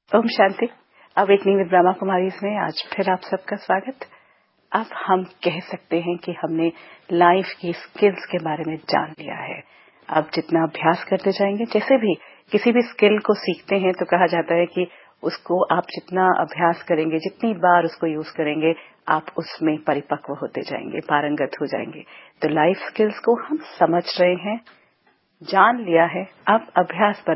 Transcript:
Om Shanti. Awakening with Brahma Kumaris में आज फिर आप सबका स्वागत। अब हम कह सकते हैं कि हमने लाइफ की स्किल्स के बारे में जान लिया है। अब जितना अभ्यास करते जाएंगे, जैसे भी किसी भी स्किल को सीखते हैं तो कहा जाता है कि उसको आप जितना अभ्यास करेंगे, जितनी बार उसको यूज करेंगे, आप उसमें परिपक्व होते जाएंगे, पारंगत हो जाएंगे। तो लाइफ स्किल्स को हम समझ रहे हैं, जान लिया है, अब अभ्यास पर